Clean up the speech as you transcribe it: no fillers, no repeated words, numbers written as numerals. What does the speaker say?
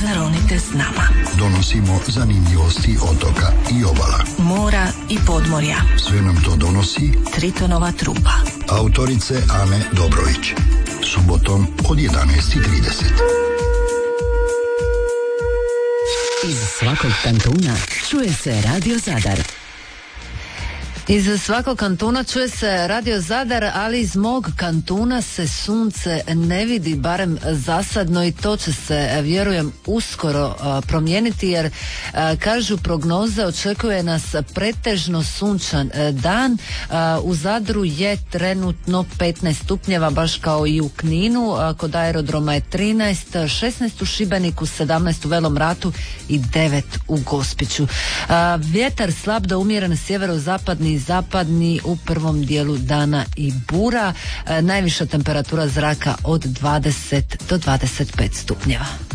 Zaronite s nama. Donosimo zanimljivosti otoka i obala. Mora i podmorja. Sve nam to donosi Tritonova trupa. Autorice Ane Dobrović. Subotom od 11:30. Iz svakog kantuna čuje se Radio Zadar. Iz svakog kantuna čuje se Radio Zadar, ali iz mog kantuna se sunce ne vidi, barem zasadno, i to će se, vjerujem, uskoro promijeniti, jer kažu prognoze, očekuje nas pretežno sunčan dan. U Zadru je trenutno 15 stupnjeva, baš kao i u Kninu, kod aerodroma je 13, 16 u Šibeniku, 17 u Velom Ratu i 9 u Gospiću. Vjetar slab do umjeren sjeverozapadni i zapadni u prvom dijelu dana i bura. Najviša temperatura zraka od 20 do 25 stupnjeva.